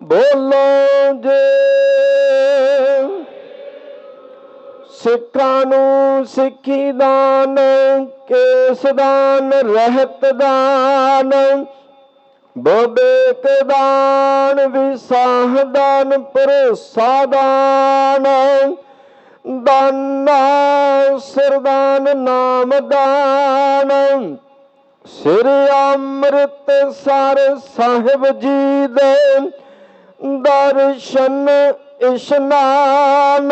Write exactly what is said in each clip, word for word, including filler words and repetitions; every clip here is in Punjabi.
ਬੋਲੋ ਜੇ ਸਿੱਖਾਂ ਨੂੰ ਸਿੱਖੀ ਦਾਨ, ਕੇਸ ਦਾਨ, ਰਹਿਤ ਦਾਨ, ਵਿਵੇਕ ਦਾਨ, ਵਿਸਾਹ ਦਾਨ, ਭਰੋਸਾ ਦਾਨ, ਦਾਨਾ ਸਿਰਦਾਨ, ਨਾਮ ਦਾਨ, ਸ੍ਰੀ ਅੰਮ੍ਰਿਤਸਰ ਸਾਹਿਬ ਜੀ ਦੇ ਦਰਸ਼ਨ ਇਸ਼ਨਾਨ,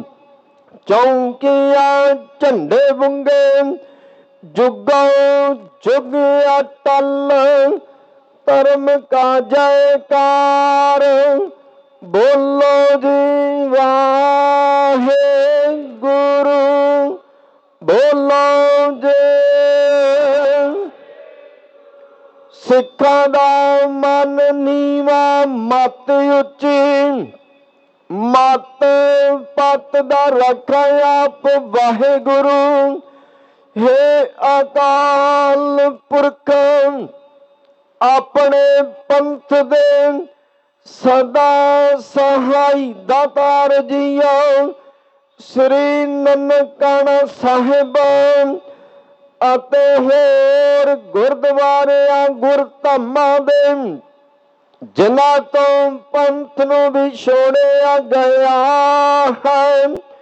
ਚੌਂਕੀਆਂ ਝੰਡੇ ਬੁੰਗੇ, ਜੁਗੋ ਜੁਗ ਅਟਲ, ਧਰਮ ਕਾ ਜੈਕਾਰ, ਬੋਲੋ ਜੀ ਵਾਹਿਗੁਰੂ, ਬੋਲੋ ਜੇ ਸਿੱਖਾਂ ਦਾ ਮਨ ਨੀਵਾਂ, ਮਤ ਉੱਚੀ, ਮਤ ਪਤ ਦਾ ਰੱਖਾ ਆਪ ਵਾਹਿਗੁਰੂ। ਹੇ ਅਕਾਲ ਪੁਰਖ, ਆਪਣੇ ਪੰਥ ਦੇ ਸਦਾ ਸਹਾਈ ਦਾਤਾਰ ਜੀਓ, ਸ੍ਰੀ ਨਨਕਾਣਾ ਸਾਹਿਬ ਅਤੇ ਹੋਰ ਗੁਰਦੁਆਰਿਆਂ ਗੁਰਧਾਮਾਂ ਦੇ ਜਿਨ੍ਹਾਂ ਤੋਂ ਪੰਥ ਨੂੰ ਵਿਛੋੜਿਆ ਗਿਆ ਹੈ,